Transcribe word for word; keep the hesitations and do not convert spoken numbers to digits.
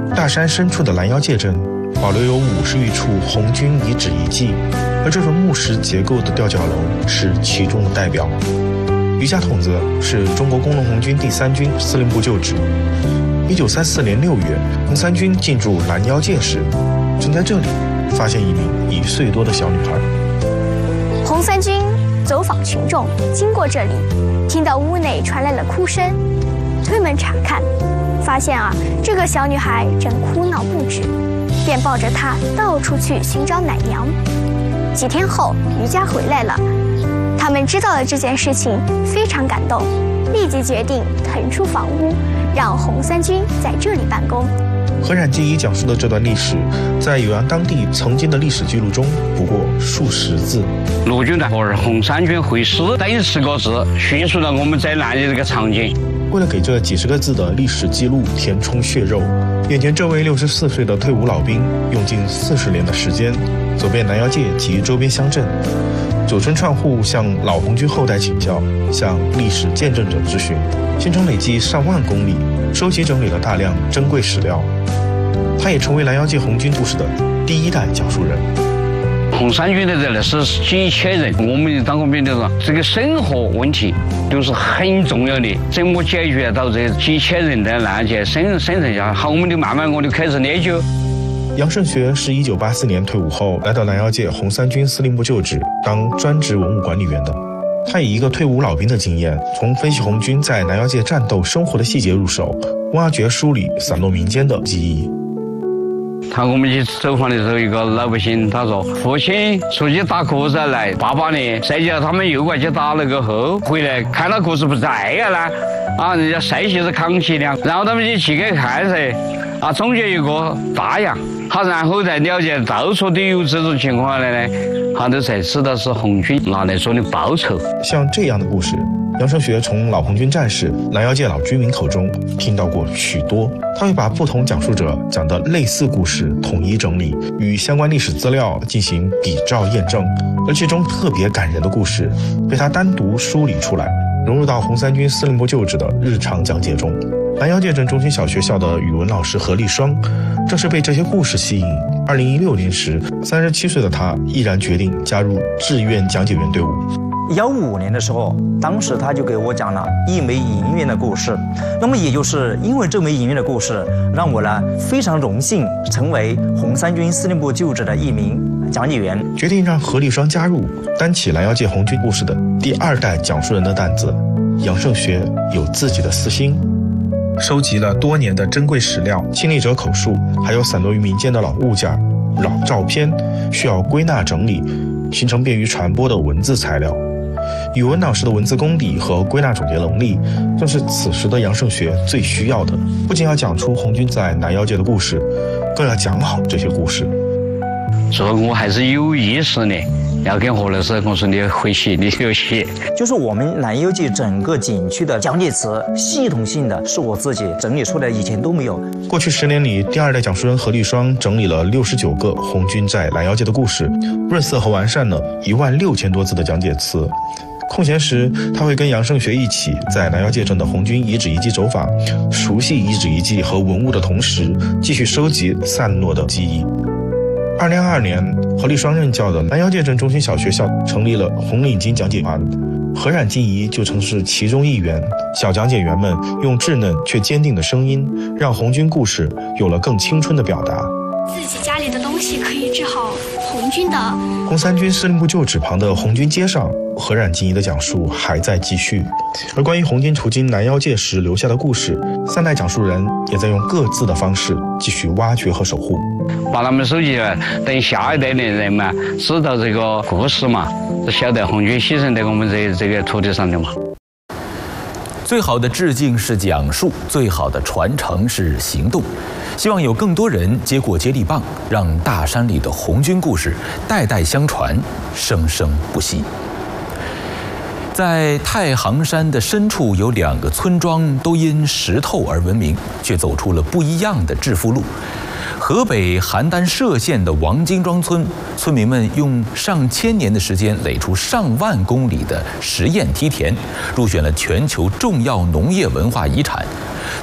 大山深处的拦腰界镇保留有五十余处红军遗址遗迹，而这种木石结构的吊脚楼是其中的代表。余家筒子是中国工农红军第三军司令部旧址。一九三四年六月，红三军进驻拦腰界时，正在这里发现一名一岁多的小女孩。 红三军走访群众，经过这里，听到屋内传来了哭声，推门查看，发现啊，这个小女孩正哭闹不止，便抱着她到处去寻找奶娘。几天后，余家回来了，他们知道了这件事情，非常感动，立即决定腾出房屋，让红三军在这里办公。 何冉记忆讲述的这段历史，在酉阳当地曾经的历史记录中不过数十字。 陆军团和红三军会师等十个字，叙述了我们在南的这个场景。 为了给这几十个字的历史记录填充血肉，眼前这位六十四岁的退伍老兵用近四十年的时间，走遍南腰界及周边乡镇，走村串户，向老红军后代请教，向历史见证者咨询，行程累计上万公里，收集整理了大量珍贵史料。他也成为拦腰界红军故事的第一代讲述人。 红三军的人呢是几千人，我们当过兵的人，这个生活问题都是很重要的，怎么解决到这几千人的拦腰界生生存下？好，我们就慢慢我就开始研究。 杨胜学是一九八四年退伍后来到拦腰界红三军司令部旧址当专职文物管理员的。他以一个退伍老兵的经验，从分析红军在南腰界战斗生活的细节入手，挖掘梳理散落民间的记忆。 他我们去走访的时候，一个老百姓他说：“父亲出去打鸽子来，爸爸呢，谁叫他们又过去打了个后，回来看到鸽子不在呀啦，啊，人家晒起是扛起粮，然后他们就去给看噻，啊，总结一个大样，好，然后再了解到处都有这种情况来呢，他都才知道是红军拿来做的报酬。” 像这样的故事，杨胜学从老红军战士、拦腰界老居民口中听到过许多。他会把不同讲述者讲的类似故事统一整理，与相关历史资料进行比照验证，而其中特别感人的故事被他单独梳理出来，融入到红三军司令部旧址的日常讲解中。拦腰界镇中心小学校的语文老师何立双，正是被这些故事吸引。二零一六年时，三十七岁的他毅然决定加入志愿讲解员队伍。 幺五年的时候，当时他就给我讲了一枚银元的故事。那么也就是因为这枚银元的故事，让我呢非常荣幸成为红三军司令部旧址的一名讲解员， 决定让何立双加入，担起拦腰界红军故事的第二代讲述人的担子。杨胜学有自己的私心，收集了多年的珍贵史料、亲历者口述，还有散落于民间的老物件、老照片，需要归纳整理，形成便于传播的文字材料。语文老师的文字功底和归纳总结能力，正是此时的杨胜学最需要的。不仅要讲出红军在南腰界的故事，更要讲好这些故事。 所以我还是有意识的，要跟何老师我说你回去你就写。 就是我们南腰界整个景区的讲解词，系统性的是我自己整理出来，以前都没有。 过去十年里，第二代讲述人何立双整理了六十九个红军在南腰界的故事，润色和完善了一万六千多字的讲解词。空闲时，他会跟杨胜学一起在南腰界镇的红军遗址遗迹走访，熟悉遗址遗迹和文物的同时，继续收集散落的记忆。二零二二年，何立双任教的南腰界镇中心小学校成立了红领巾讲解团，何冉静怡就曾是其中一员。小讲解员们用稚嫩却坚定的声音，让红军故事有了更青春的表达。 自己家里的东西可以治好红军的。 红三军司令部旧址旁的红军街上，何冉静怡的讲述还在继续。而关于红军途经南腰界时留下的故事，三代讲述人也在用各自的方式继续挖掘和守护， 把他们收集了，等下一代的人嘛知道这个故事嘛，晓得红军牺牲在我们这这个土地上的嘛。 最好的致敬是讲述，最好的传承是行动。希望有更多人接过接力棒，让大山里的红军故事代代相传，生生不息。在太行山的深处，有两个村庄都因石头而闻名，却走出了不一样的致富路。河北邯郸歙县的王金庄村，村民们用上千年的时间垒出上万公里的实验梯田，入选了全球重要农业文化遗产。